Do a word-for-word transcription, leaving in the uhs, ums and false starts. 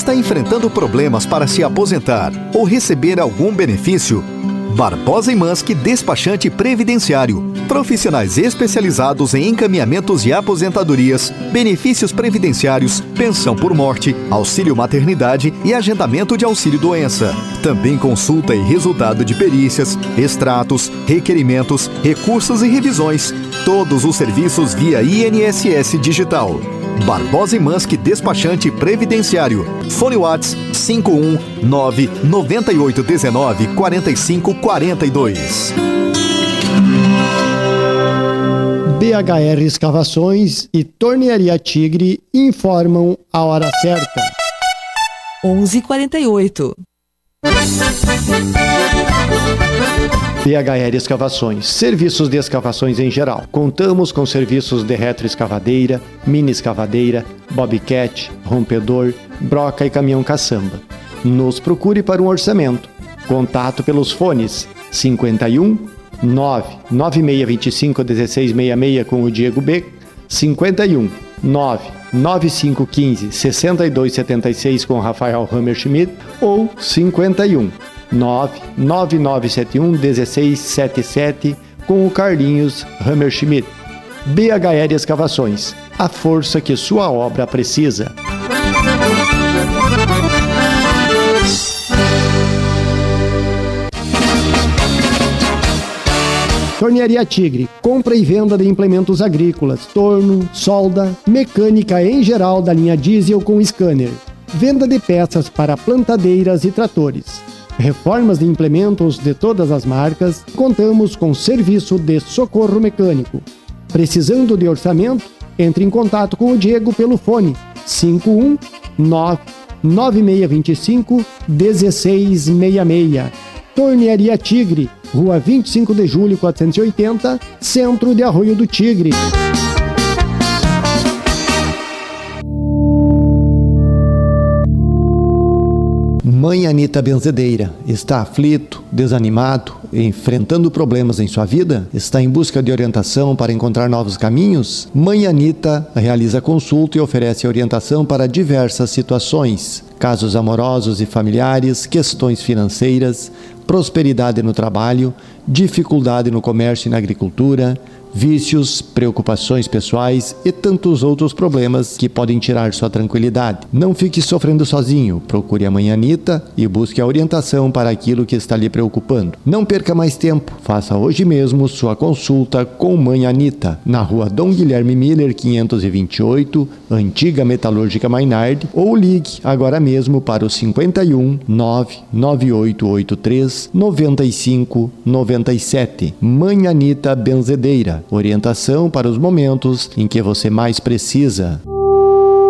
Está enfrentando problemas para se aposentar ou receber algum benefício? Barbosa e Manski Despachante Previdenciário. Profissionais especializados em encaminhamentos de aposentadorias, benefícios previdenciários, pensão por morte, auxílio maternidade e agendamento de auxílio-doença. Também consulta e resultado de perícias, extratos, requerimentos, recursos e revisões. Todos os serviços via I N S S Digital. Barbosa e Manski Despachante Previdenciário. Fone WhatsApp cinco um nove nove oito um nove quatro cinco quatro dois. B H R Escavações e Tornearia Tigre informam a hora certa. onze e quarenta e oito. B H R Escavações, serviços de escavações em geral. Contamos com serviços de retroescavadeira, mini escavadeira, bobcat, rompedor, broca e caminhão caçamba. Nos procure para um orçamento. Contato pelos fones cinquenta e um, nove nove seis dois cinco um seis seis seis com o Diego B, cinquenta e um, nove nove cinco um cinco seis dois sete seis com o Rafael Hammerschmidt ou cinquenta e um, nove nove nove sete um um seis sete sete com o Carlinhos Hammerschmidt. B H R Escavações, a força que sua obra precisa. Tornearia Tigre, compra e venda de implementos agrícolas, torno, solda, mecânica em geral da linha diesel com scanner, venda de peças para plantadeiras e tratores, reformas de implementos de todas as marcas. Contamos com serviço de socorro mecânico. Precisando de orçamento? Entre em contato com o Diego pelo fone cinco um nove nove seis dois cinco um seis seis seis. Tornearia Tigre, Rua vinte e cinco de julho, quatrocentos e oitenta, Centro de Arroio do Tigre. Mãe Anita Benzedeira, está aflito, desanimado, enfrentando problemas em sua vida? Está em busca de orientação para encontrar novos caminhos? Mãe Anita realiza consulta e oferece orientação para diversas situações: casos amorosos e familiares, questões financeiras, prosperidade no trabalho, dificuldade no comércio e na agricultura, vícios, preocupações pessoais e tantos outros problemas que podem tirar sua tranquilidade. Não fique sofrendo sozinho, procure a Mãe Anita e busque a orientação para aquilo que está lhe preocupando. Não perca mais tempo, faça hoje mesmo sua consulta com Mãe Anita, na rua Dom Guilherme Miller, quinhentos e vinte e oito, Antiga Metalúrgica Maynard, ou ligue agora mesmo para o cinquenta e um, nove nove oito oito três, nove cinco nove sete. Mãe Anita Benzedeira, orientação para os momentos em que você mais precisa.